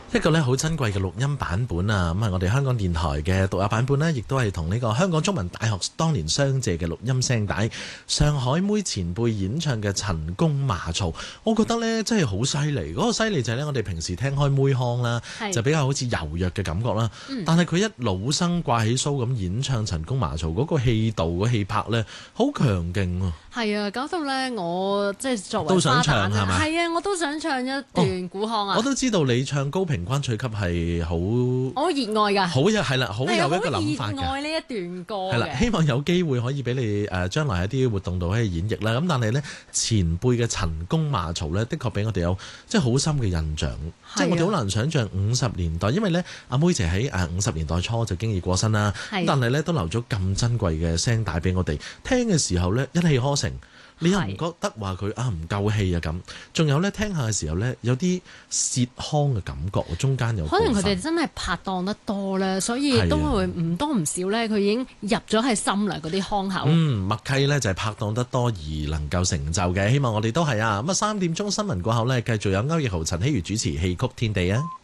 一個咧好珍貴嘅錄音版本啊！咁啊，我哋香港電台嘅獨有版本呢，亦都係同呢個香港中文大學當年相借嘅錄音聲帶，上海妹前輩演唱嘅《陳宮馬槽》，我覺得呢真係好犀利。嗰個犀利就係呢，我哋平時聽開妹腔啦，就比較好似柔弱嘅感覺啦。但係佢一老生掛起鬚咁演唱《陳宮馬槽》，嗰個氣度、嗰氣魄呢，好強勁啊！ 係啊，搞到呢，我即係作為都想唱係咪？ 係啊，我都想唱一段古腔啊！ 我都知道你唱高頻關取級係好， 我好熱愛㗎， 好有係啦，好有一個諗法嘅。 好熱愛呢一段歌嘅。 係啦，希望有機會可以俾你將來一啲活動度可以演繹啦。咁但係呢，前輩嘅陳宮馬槽呢，的確俾我哋有即係好深嘅印象。即係我哋好難想像50年代，因為呢，阿妹姐喺50年代初就經已過身啦。但係呢，都留咗咁珍貴嘅聲帶俾我哋聽嘅時候呢，一氣呵成。你又唔覺得話佢唔夠氣啊咁？仲有咧，聽下嘅時候咧，有啲涉腔嘅感覺，中間有可能佢哋真係拍檔得多咧，所以都會唔多唔少咧，佢已經入咗喺心啦嗰啲腔口。 默契咧就係拍檔得多而能夠成就嘅，希望我哋都係啊！咁啊3點鐘新聞過後咧，繼續有歐奕豪、陳希如主持戲曲天地啊！